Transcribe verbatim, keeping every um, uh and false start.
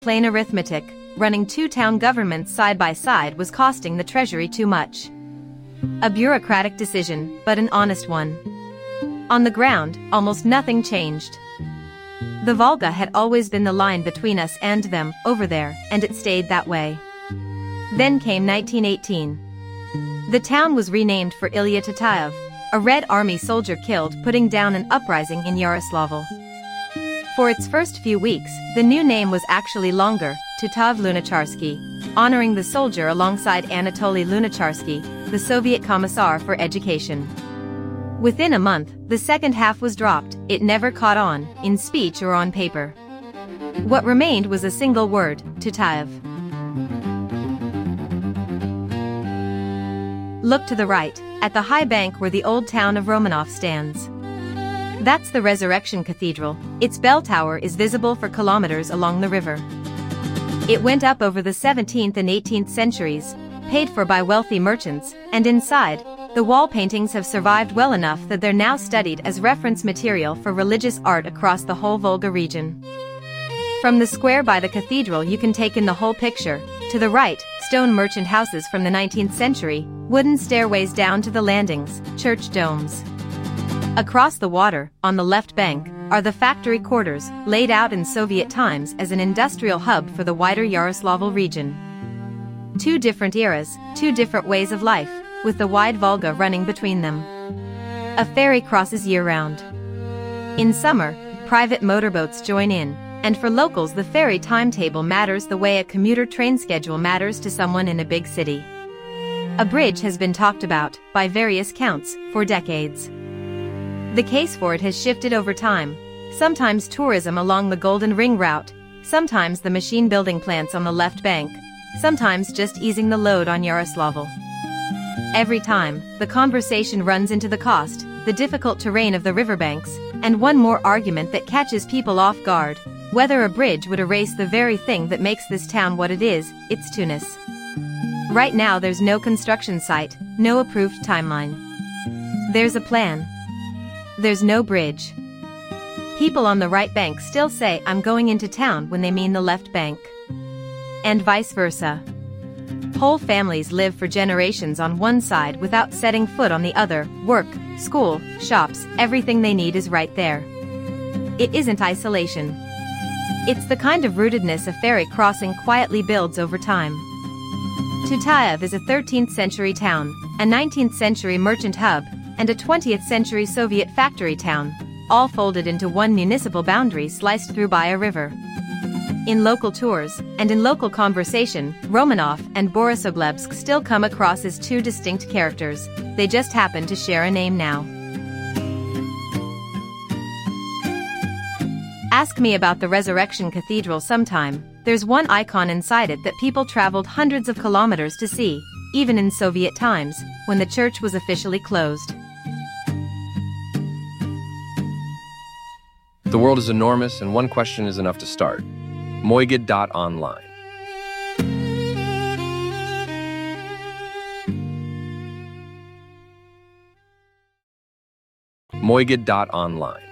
Plain arithmetic, running two town governments side by side was costing the treasury too much. A bureaucratic decision, but an honest one. On the ground, almost nothing changed. The Volga had always been the line between us and them, over there, and it stayed that way. Then came nineteen eighteen. The town was renamed for Ilya Tatayev, a Red Army soldier killed putting down an uprising in Yaroslavl. For its first few weeks, the new name was actually longer, Tatayev Lunacharsky, honoring the soldier alongside Anatoly Lunacharsky, the Soviet Commissar for Education. Within a month, the second half was dropped. It never caught on, in speech or on paper. What remained was a single word, Tatayev. Look to the right, at the high bank where the old town of Romanov stands. That's the Resurrection Cathedral. Its bell tower is visible for kilometers along the river. It went up over the seventeenth and eighteenth centuries, paid for by wealthy merchants, and inside, the wall paintings have survived well enough that they're now studied as reference material for religious art across the whole Volga region. From the square by the cathedral you can take in the whole picture. To the right, stone merchant houses from the nineteenth century, wooden stairways down to the landings, church domes. Across the water, on the left bank, are the factory quarters, laid out in Soviet times as an industrial hub for the wider Yaroslavl region. Two different eras, two different ways of life, with the wide Volga running between them. A ferry crosses year-round. In summer, private motorboats join in, and for locals the ferry timetable matters the way a commuter train schedule matters to someone in a big city. A bridge has been talked about, by various counts, for decades. The case for it has shifted over time, sometimes tourism along the Golden Ring route, sometimes the machine-building plants on the left bank, sometimes just easing the load on Yaroslavl. Every time, the conversation runs into the cost, the difficult terrain of the riverbanks, and one more argument that catches people off guard, whether a bridge would erase the very thing that makes this town what it is, its Tunis. Right now there's no construction site, no approved timeline. There's a plan. There's no bridge. People on the right bank still say I'm going into town when they mean the left bank. And vice versa. Whole families live for generations on one side without setting foot on the other. Work, school, shops, everything they need is right there. It isn't isolation. It's the kind of rootedness a ferry crossing quietly builds over time. Tatayev is a thirteenth century town, a nineteenth century merchant hub, and a twentieth century Soviet factory town, all folded into one municipal boundary sliced through by a river. In local tours, and in local conversation, Romanov and Borisoglebsk still come across as two distinct characters. They just happen to share a name now. Ask me about the Resurrection Cathedral sometime. There's one icon inside it that people traveled hundreds of kilometers to see, even in Soviet times, when the church was officially closed. The world is enormous, and one question is enough to start. Moigid dot online. Moigid dot online.